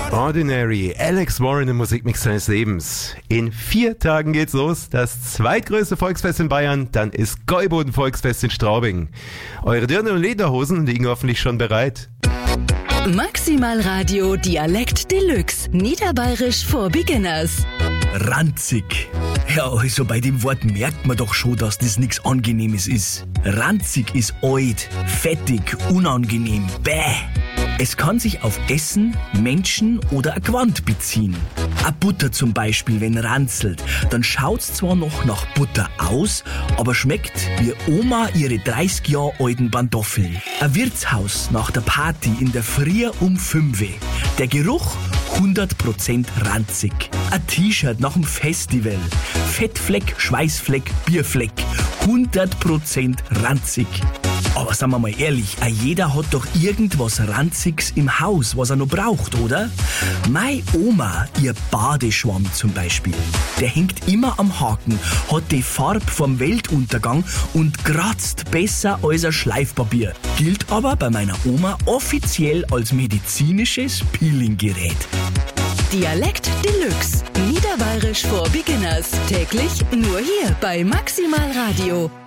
Ordinary, Alex Warren im Musikmix seines Lebens. In 4 Tagen geht's los, das zweitgrößte Volksfest in Bayern, dann ist Gäuboden Volksfest in Straubing. Eure Dirndl- und Lederhosen liegen hoffentlich schon bereit. Maximal Radio Dialekt Deluxe. Niederbayerisch for Beginners. Ranzig. Ja, also bei dem Wort merkt man doch schon, dass das nichts Angenehmes ist. Ranzig ist alt, fettig, unangenehm, bäh. Es kann sich auf Essen, Menschen oder ein Gewand beziehen. A Butter zum Beispiel, wenn ranzelt, dann schaut's zwar noch nach Butter aus, aber schmeckt wie Oma ihre 30 Jahre alten Pantoffeln. Ein Wirtshaus nach der Party in der Früh um 5 Uhr. Der Geruch 100% ranzig. Ein T-Shirt nach dem Festival. Fettfleck, Schweißfleck, Bierfleck. 100% ranzig. Aber sagen wir mal ehrlich, jeder hat doch irgendwas Ranziges im Haus, was er noch braucht, oder? Meine Oma, ihr Badeschwamm zum Beispiel, der hängt immer am Haken, hat die Farbe vom Weltuntergang und kratzt besser als ein Schleifpapier. Gilt aber bei meiner Oma offiziell als medizinisches Peelinggerät. Dialekt Deluxe. Niederbayerisch for Beginners. Täglich nur hier bei Maximal Radio.